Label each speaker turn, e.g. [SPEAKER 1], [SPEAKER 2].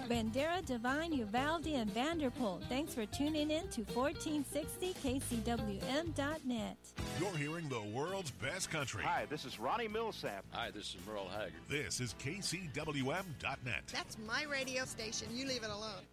[SPEAKER 1] Bandera, Devine, Uvalde, and Vanderpool. Thanks for tuning in to 1460kcwm.net.
[SPEAKER 2] You're hearing the world's best country.
[SPEAKER 3] Hi, this is Ronnie Millsap.
[SPEAKER 4] Hi, this is Merle Haggard.
[SPEAKER 2] This is KCWM.net.
[SPEAKER 5] That's my radio station. You leave it alone.